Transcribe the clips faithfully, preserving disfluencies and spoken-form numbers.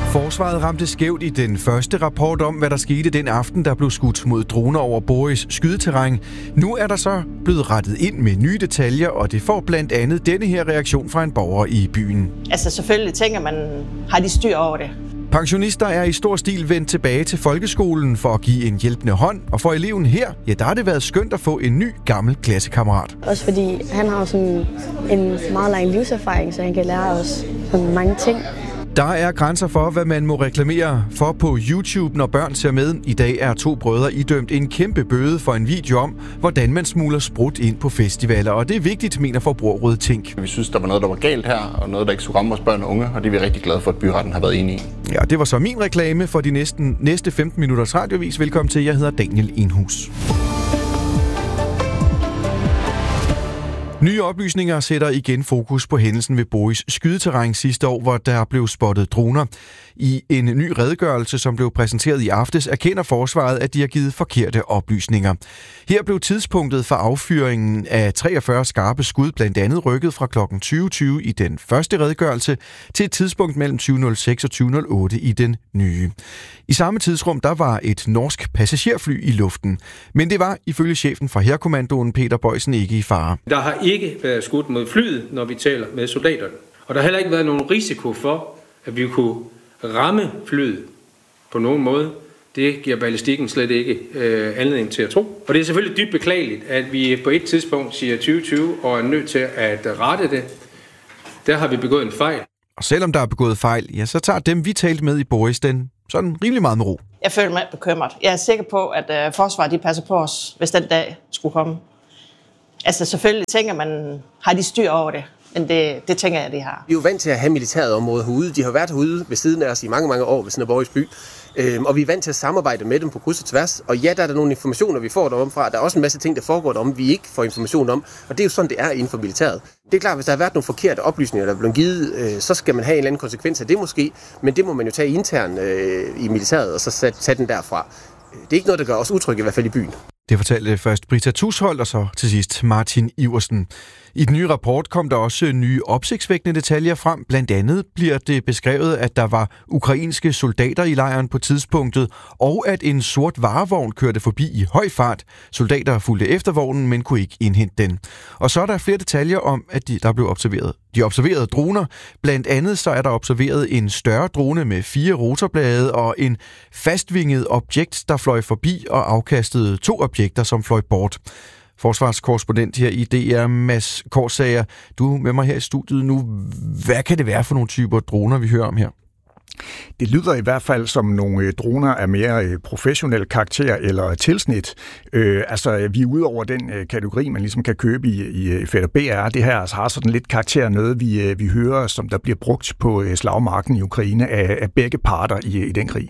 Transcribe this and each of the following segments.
Forsvaret ramte skævt i den første rapport om, hvad der skete den aften, der blev skudt mod droner over Boris skydeterræn. Nu er der så blevet rettet ind med nye detaljer, og det får blandt andet denne her reaktion fra en borger i byen. Altså selvfølgelig tænker man, har de styr over det? Pensionister er i stor stil vendt tilbage til folkeskolen for at give en hjælpende hånd, og for eleven her, ja, der har det været skønt at få en ny, gammel klassekammerat. Også fordi han har sådan en meget lang livserfaring, så han kan lære os sådan mange ting. Der er grænser for, hvad man må reklamere for på YouTube, når børn ser med. I dag er to brødre idømt en kæmpe bøde for en video om, hvordan man smugler sprut ind på festivaler. Og det er vigtigt, mener Forbrugerrådet Tænk. Vi synes, der var noget, der var galt her, og noget, der ikke skulle ramme vores børn og unge, og det er vi rigtig glade for, at byretten har været enige i. Ja, det var så min reklame for de næsten, næste femten minutters radiovis. Velkommen til, jeg hedder Daniel Enhus. Nye oplysninger sætter igen fokus på hændelsen ved Boris skydeterræn sidste år, hvor der blev spottet droner. I en ny redegørelse, som blev præsenteret i aftes, erkender forsvaret, at de har givet forkerte oplysninger. Her blev tidspunktet for affyringen af treogfyrre skarpe skud blandt andet rykket fra klokken tyve tyve i den første redegørelse til et tidspunkt mellem tyve nul seks og tyve nul otte i den nye. I samme tidsrum der var et norsk passagerfly i luften, men det var ifølge chefen fra Hærkommandoen Peter Boysen ikke i fare. Der har ikke været skudt mod flyet, når vi taler med soldaterne. Og der har heller ikke været nogen risiko for, at vi kunne ramme flyet på nogen måde. Det giver ballistikken slet ikke øh, anledning til at tro. Og det er selvfølgelig dybt beklageligt, at vi på et tidspunkt siger tyve tyve og er nødt til at rette det. Der har vi begået en fejl. Og selvom der er begået fejl, ja, så tager dem, vi talte med i Boris, den sådan rimelig meget med ro. Jeg føler mig bekymret. Jeg er sikker på, at øh, forsvaret de passer på os, hvis den dag skulle komme. Altså selvfølgelig tænker man, har de styr over det? Men det, det tænker jeg, de har. Vi er jo vant til at have militæret område herude. De har været herude ved siden af os i mange, mange år ved siden af Boris by. Øhm, og vi er vant til at samarbejde med dem på kryds og tværs. Og ja, der er der nogle informationer, vi får derom fra. Der er også en masse ting, der foregår derom, vi ikke får information om. Og det er jo sådan, det er inden for militæret. Det er klart, hvis der har været nogle forkerte oplysninger, der er blevet givet, øh, så skal man have en eller anden konsekvens af det måske. Men det må man jo tage internt øh, i militæret, og så tage den derfra. Det er ikke noget, der gør os utrygge, i hvert fald i byen. Det fortalte først Britta Tusholdt, og så til sidst Martin Iversen. I den nye rapport kom der også nye opsigtsvækkende detaljer frem. Blandt andet bliver det beskrevet, at der var ukrainske soldater i lejren på tidspunktet, og at en sort varevogn kørte forbi i høj fart. Soldater fulgte efter vognen, men kunne ikke indhente den. Og så er der flere detaljer om, at de, der blev observeret. De observerede droner. Blandt andet så er der observeret en større drone med fire rotorblade og en fastvinget objekt, der fløj forbi og afkastede to objekter, som fløj bort. Forsvarskorrespondent her i D R, Mads Korsager. Du er med mig her i studiet nu. Hvad kan det være for nogle typer droner, vi hører om her? Det lyder i hvert fald som nogle droner af mere professionel karakter eller tilsnit. Øh, altså, vi er ude over den øh, kategori, man ligesom kan købe i, i Fætter B R. Det her altså, har sådan lidt karakter noget, vi, øh, vi hører, som der bliver brugt på øh, slagmarken i Ukraine af, af begge parter i, i den krig.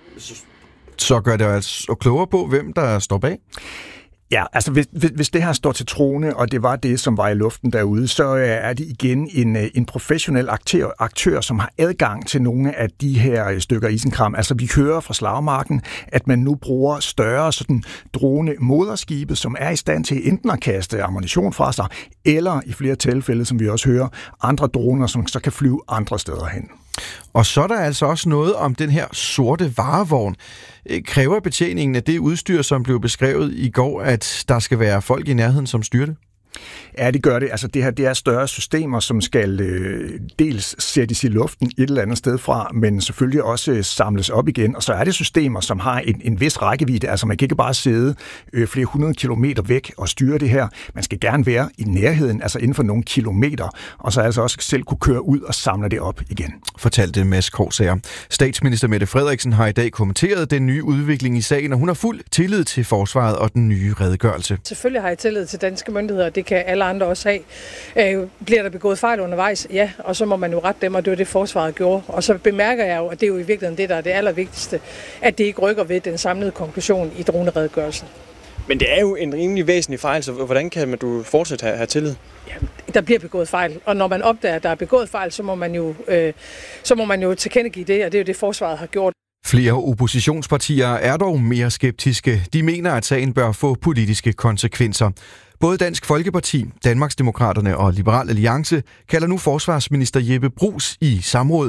Så gør det altså klogere på, hvem der står bag? Ja, altså hvis, hvis det her står til troende, og det var det, som var i luften derude, så er det igen en, en professionel aktør, aktør, som har adgang til nogle af de her stykker isenkram. Altså vi hører fra slagmarken, at man nu bruger større sådan drone-moderskibe, som er i stand til enten at kaste ammunition fra sig, eller i flere tilfælde, som vi også hører, andre droner, som så kan flyve andre steder hen. Og så er der altså også noget om den her sorte varevogn. Kræver betjeningen af det udstyr, som blev beskrevet i går, at der skal være folk i nærheden, som styrer det? Ja, det gør det. Altså det her, det er større systemer, som skal øh, dels sættes i luften et eller andet sted fra, men selvfølgelig også øh, samles op igen. Og så er det systemer, som har en, en vis rækkevidde. Altså man kan ikke bare sidde øh, flere hundrede kilometer væk og styre det her. Man skal gerne være i nærheden, altså inden for nogle kilometer, og så altså også selv kunne køre ud og samle det op igen. Fortalte Mads Korsager. Statsminister Mette Frederiksen har i dag kommenteret den nye udvikling i sagen, og hun har fuld tillid til forsvaret og den nye redegørelse. Selvfølgelig har jeg tillid til danske myndigheder, det kan alle andre også have. Øh, bliver der begået fejl undervejs? Ja, og så må man jo rette dem, og det var det, forsvaret gjorde. Og så bemærker jeg jo, at det er jo i virkeligheden det, der er det allervigtigste, at det ikke rykker ved den samlede konklusion i droneredegørelsen. Men det er jo en rimelig væsentlig fejl, så hvordan kan man du fortsat have, have tillid? Ja, der bliver begået fejl, og når man opdager, at der er begået fejl, så må man jo, øh, så må man jo tilkendegive det, og det er jo det, forsvaret har gjort. Flere oppositionspartier er dog mere skeptiske. De mener, at sagen bør få politiske konsekvenser. Både Dansk Folkeparti, Danmarksdemokraterne og Liberal Alliance kalder nu forsvarsminister Jeppe Bruus i samråd.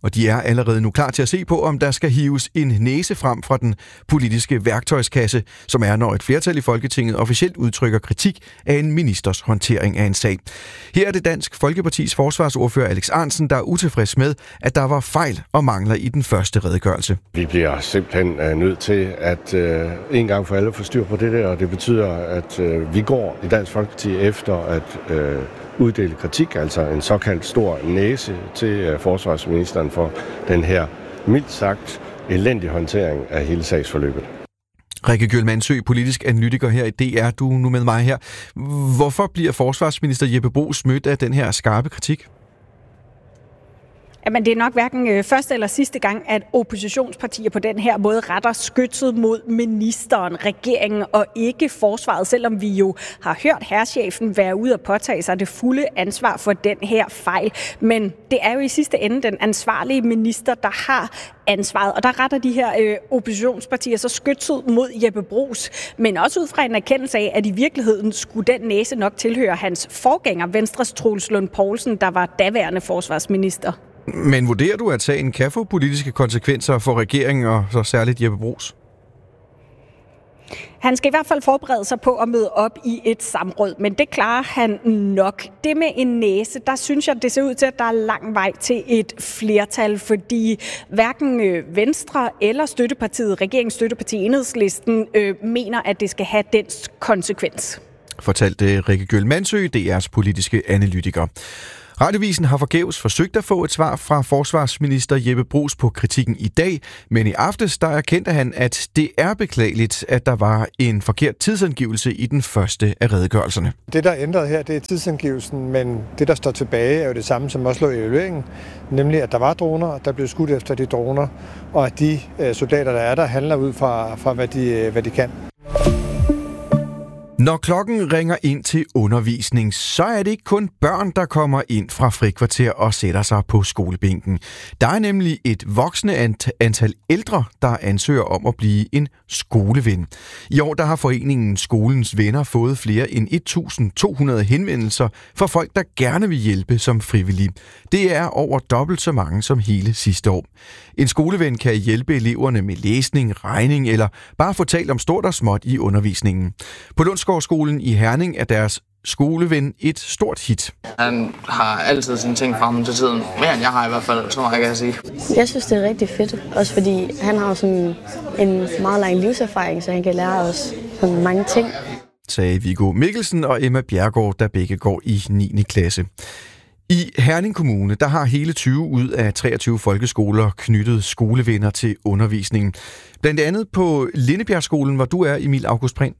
Og de er allerede nu klar til at se på, om der skal hives en næse frem fra den politiske værktøjskasse, som er, når et flertal i Folketinget officielt udtrykker kritik af en ministers håndtering af en sag. Her er det Dansk Folkepartis forsvarsordfører Alex Ahrendtsen, der er utilfreds med, at der var fejl og mangler i den første redegørelse. Vi bliver simpelthen nødt til at øh, en gang for alle få styr på det der, og det betyder, at øh, vi går i Dansk Folkeparti efter at øh, uddele kritik, altså en såkaldt stor næse til øh, forsvarsministeren for den her mildt sagt elendige håndtering af hele sagsforløbet. Rikke Gjøl Mandsø, politisk analytiker her i D R. Du er nu med mig her. Hvorfor bliver forsvarsminister Jeppe Bruus mødt af den her skarpe kritik? Jamen, det er nok hverken første eller sidste gang, at oppositionspartier på den her måde retter skytset mod ministeren, regeringen og ikke forsvaret, selvom vi jo har hørt hærchefen være ude og påtage sig det fulde ansvar for den her fejl. Men det er jo i sidste ende den ansvarlige minister, der har ansvaret, og der retter de her øh, oppositionspartier så skytset mod Jeppe Bruus, men også ud fra en erkendelse af, at i virkeligheden skulle den næse nok tilhøre hans forgænger, Venstres Troels Lund Poulsen, der var daværende forsvarsminister. Men vurderer du, at sagen kan få politiske konsekvenser for regeringen og så særligt Jeppe Bruus? Han skal i hvert fald forberede sig på at møde op i et samråd, men det klarer han nok. Det med en næse, der synes jeg, det ser ud til, at der er lang vej til et flertal, fordi hverken Venstre eller støttepartiet, regeringsstøtteparti Enhedslisten, øh, mener, at det skal have den konsekvens. Fortalte Rikke Gjøl Mandsø, D R's politiske analytiker. Radiovisen har forgæves forsøgt at få et svar fra forsvarsminister Jeppe Bruus på kritikken i dag, men i aftes der erkendte han, at det er beklageligt, at der var en forkert tidsangivelse i den første af redegørelserne. Det, der er ændret her, det er tidsangivelsen, men det, der står tilbage, er jo det samme, som også lå i evalueringen, nemlig at der var droner, og der blev skudt efter de droner, og at de soldater, der er der, handler ud fra, fra hvad, de, hvad de kan. Når klokken ringer ind til undervisning, så er det ikke kun børn, der kommer ind fra frikvarter og sætter sig på skolebænken. Der er nemlig et voksende antal ældre, der ansøger om at blive en skoleven. I år der har foreningen Skolens Venner fået flere end et tusind to hundrede henvendelser fra folk, der gerne vil hjælpe som frivillige. Det er over dobbelt så mange som hele sidste år. En skoleven kan hjælpe eleverne med læsning, regning eller bare få talt om stort og småt i undervisningen. På Lundsgårdsskolen i Herning er deres skoleven et stort hit. Han har altid sine ting fremme til tiden. Mere end jeg har i hvert fald, tror jeg, kan jeg sige. Jeg synes, det er rigtig fedt. Også fordi han har sådan en meget lang livserfaring, så han kan lære os sådan mange ting. Sagde Viggo Mikkelsen og Emma Bjergård, der begge går i niende klasse. I Herning Kommune, der har hele tyve ud af treogtyve folkeskoler knyttet skolevenner til undervisningen. Blandt andet på Lindebjergskolen, hvor du er, Emil August Prehn.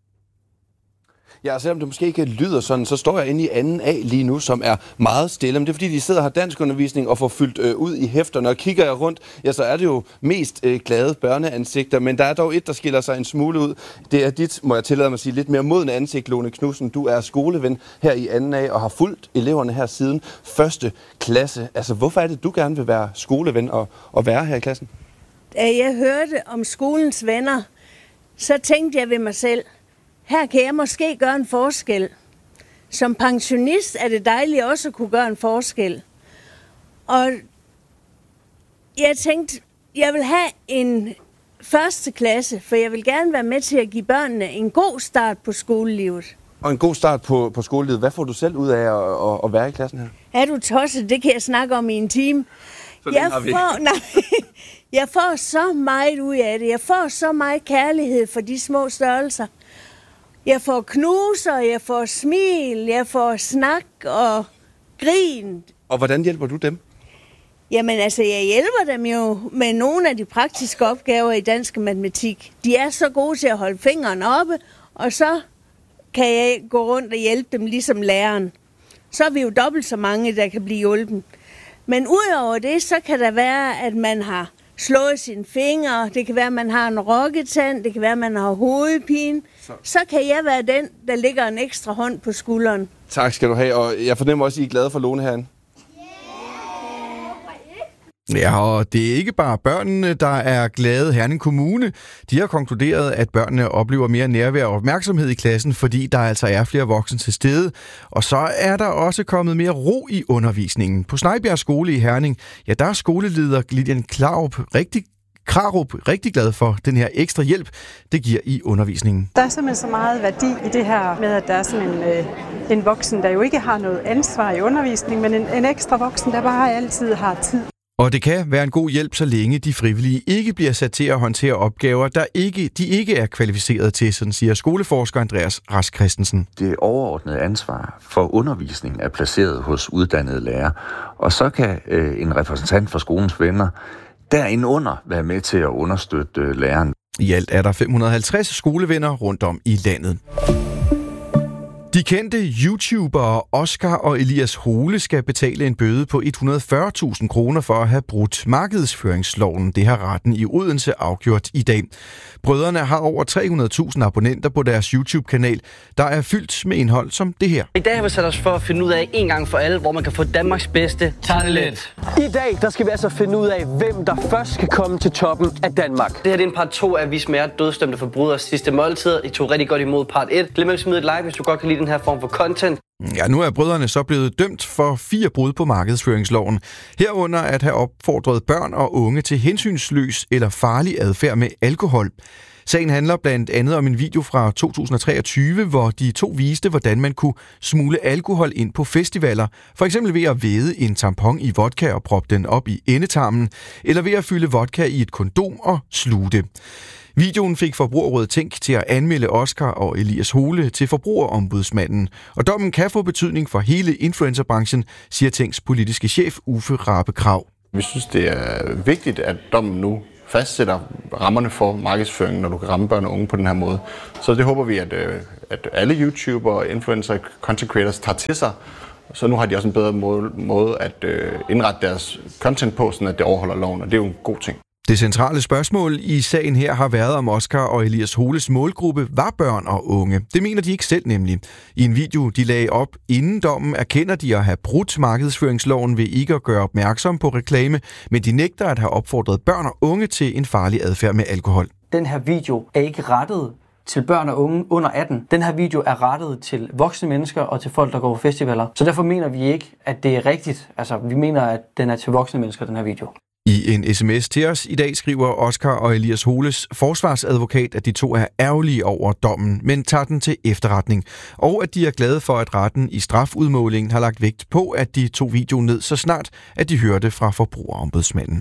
Ja, selvom det måske ikke lyder sådan, så står jeg inde i anden A lige nu, som er meget stille. Men det er fordi, de sidder og har danskundervisning og får fyldt øh, ud i hæfterne. Og kigger jeg rundt, ja, så er det jo mest øh, glade børneansigter. Men der er dog et, der skiller sig en smule ud. Det er dit, må jeg tillade mig at sige, lidt mere modne ansigt, Lone Knudsen. Du er skoleven her i anden A og har fulgt eleverne her siden første klasse. Altså, hvorfor er det, du gerne vil være skoleven og, og være her i klassen? Da jeg hørte om skolens venner, så tænkte jeg ved mig selv, her kan jeg måske gøre en forskel. Som pensionist er det dejligt også at kunne gøre en forskel. Og jeg tænkte, jeg vil have en første klasse, for jeg vil gerne være med til at give børnene en god start på skolelivet. Og en god start på, på skolelivet. Hvad får du selv ud af at, at, at være i klassen her? Er du tosset? Det kan jeg snakke om i en time. Jeg får, nej, jeg får så meget ud af det. Jeg får så meget kærlighed for de små størrelser. Jeg får knuser, jeg får smil, jeg får snak og grin. Og hvordan hjælper du dem? Jamen altså, jeg hjælper dem jo med nogle af de praktiske opgaver i dansk og matematik. De er så gode til at holde fingrene oppe, og så kan jeg gå rundt og hjælpe dem ligesom læreren. Så er vi jo dobbelt så mange, der kan blive hjulpet. Men udover det, så kan der være, at man har slået sine fingre, det kan være, at man har en rokketand, det kan være, at man har hovedpine. Så. så kan jeg være den, der ligger en ekstra hånd på skulderen. Tak skal du have, og jeg fornemmer også, at I er glade for Lone herinde. Ja, og det er ikke bare børnene, der er glade. Herning Kommune, de har konkluderet, at børnene oplever mere nærvær og opmærksomhed i klassen, fordi der altså er flere voksne til stede. Og så er der også kommet mere ro i undervisningen. På Snejbjerg Skole i Herning, ja, der er skoleleder Lilian Klarup rigtig Krarup rigtig glad for den her ekstra hjælp, det giver i undervisningen. Der er simpelthen så meget værdi i det her med, at der er sådan en, øh, en voksen, der jo ikke har noget ansvar i undervisningen, men en, en ekstra voksen, der bare altid har tid. Og det kan være en god hjælp, så længe de frivillige ikke bliver sat til at håndtere opgaver, der ikke, de ikke er kvalificeret til, sådan siger skoleforsker Andreas Rask Christensen. Det overordnede ansvar for undervisning er placeret hos uddannede lærere, og så kan øh, en repræsentant for skolens venner derindunder være med til at understøtte læreren. I alt er der fem hundrede og halvtreds skolevenner rundt om i landet. De kendte YouTubere Oscar og Elias Hole skal betale en bøde på et hundrede og fyrre tusind kroner for at have brudt markedsføringsloven. Det har retten i Odense afgjort i dag. Brødrene har over tre hundrede tusind abonnenter på deres YouTube-kanal, der er fyldt med indhold som det her. I dag har vi sat os for at finde ud af en gang for alle, hvor man kan få Danmarks bedste talent. I dag der skal vi altså finde ud af, hvem der først skal komme til toppen af Danmark. Det her det er en part to af Vi smager dødsdømte forbrydere sidste måltid. I tog rigtig godt imod part et. Glem ikke at smide et like, hvis du godt kan lide den her form for content. Ja, nu er brødrene så blevet dømt for fire brud på markedsføringsloven. Herunder at have opfordret børn og unge til hensynsløs eller farlig adfærd med alkohol. Sagen handler blandt andet om en video fra to tusind og treogtyve, hvor de to viste, hvordan man kunne smule alkohol ind på festivaler. For eksempel ved at væde en tampon i vodka og proppe den op i endetarmen, eller ved at fylde vodka i et kondom og sluge det. Videoen fik Forbrugerrådet Tænk til at anmelde Oscar og Elias Hole til Forbrugerombudsmanden. Og dommen kan få betydning for hele influencerbranchen, siger Tænks politiske chef Uffe Rabe Krag. Vi synes, det er vigtigt, at dommen nu fastsætter rammerne for markedsføringen, når du kan ramme børn og unge på den her måde. Så det håber vi, at, at alle YouTubere, influencer, content creators tager til sig. Så nu har de også en bedre måde, måde at indrette deres content på, sådan at det overholder loven, og det er jo en god ting. Det centrale spørgsmål i sagen her har været, om Oscar og Elias Holes målgruppe var børn og unge. Det mener de ikke selv nemlig. I en video, de lagde op inden dommen, erkender de at have brudt markedsføringsloven ved ikke at gøre opmærksom på reklame, men de nægter at have opfordret børn og unge til en farlig adfærd med alkohol. Den her video er ikke rettet til børn og unge under atten. Den her video er rettet til voksne mennesker og til folk, der går på festivaler. Så derfor mener vi ikke, at det er rigtigt. Altså, vi mener, at den er til voksne mennesker, den her video. I en sms til os i dag skriver Oscar og Elias Holes forsvarsadvokat, at de to er ærgerlige over dommen, men tager den til efterretning. Og at de er glade for, at retten i strafudmålingen har lagt vægt på, at de tog videoen ned så snart, at de hørte fra Forbrugerombudsmanden.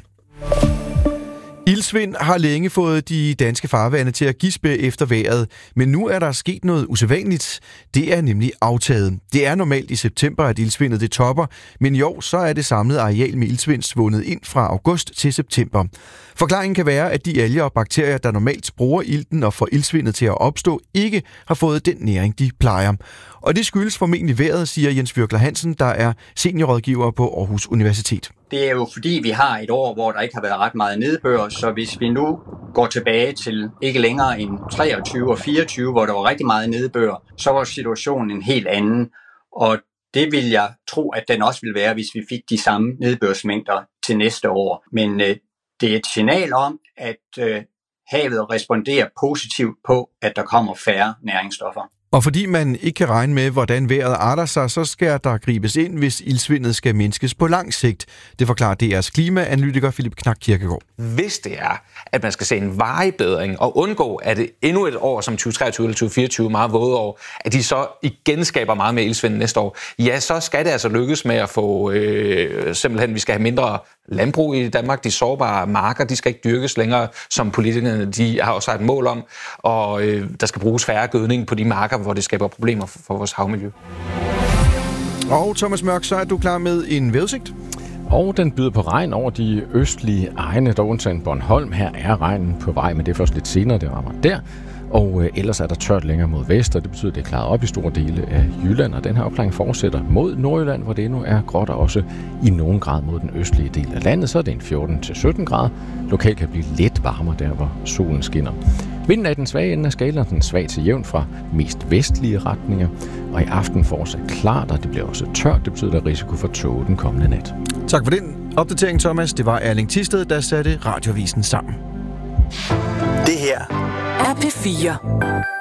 Ildsvind har længe fået de danske farvande til at gispe efter vejret, men nu er der sket noget usædvanligt. Det er nemlig aftaget. Det er normalt i september, at ildsvindet det topper, men i år så er det samlede areal med ildsvind svundet ind fra august til september. Forklaringen kan være, at de alger og bakterier, der normalt bruger ilten og får ildsvindet til at opstå, ikke har fået den næring, de plejer. Og det skyldes formentlig vejret, siger Jens Virkler Hansen, der er seniorrådgiver på Aarhus Universitet. Det er jo fordi, vi har et år, hvor der ikke har været ret meget nedbør, så hvis vi nu går tilbage til ikke længere end treogtyve og fireogtyve, hvor der var rigtig meget nedbør, så var situationen en helt anden. Og det vil jeg tro, at den også vil være, hvis vi fik de samme nedbørsmængder til næste år. Men øh, det er et signal om, at øh, havet responderer positivt på, at der kommer færre næringsstoffer. Og fordi man ikke kan regne med, hvordan vejret arter sig, så skal der gribes ind, hvis ildsvindet skal mindskes på lang sigt. Det forklarer D R's klimaanalytiker Philip Knak Kirkegaard. Hvis det er, at man skal se en varig bedring og undgå, at det endnu et år som tyve treogtyve eller tyve fireogtyve, meget våde år, at de så igen skaber meget mere ildsvind næste år, ja, så skal det altså lykkes med at få øh, simpelthen, vi skal have mindre landbrug i Danmark. De sårbare marker, de skal ikke dyrkes længere, som politikerne de har også et mål om, og øh, der skal bruges færre gødning på de marker, hvor det skaber problemer for vores havmiljø. Og Thomas Mørk, så er du klar med en vejrudsigt? Og den byder på regn over de østlige egne, der undtagen Bornholm. Her er regnen på vej, men det er først lidt senere, det rammer der. Og øh, ellers er der tørt længere mod vest, og det betyder, at det er klaret op i store dele af Jylland. Og den her opklaring fortsætter mod Nordjylland, hvor det endnu er gråt, og også i nogen grad mod den østlige del af landet. Så er det en fjorten til sytten grader. Lokalt kan blive lidt varmere der, hvor solen skinner. Vinden er i den svage ende af skalaen, den svag til jævn fra mest vestlige retninger. Og i aften fortsat klart, og det bliver også tørt. Det betyder, at der er risiko for tåge den kommende nat. Tak for den. Opdatering, Thomas, det var Erling Thisted, der satte Radioavisen sammen. Det her er P fire.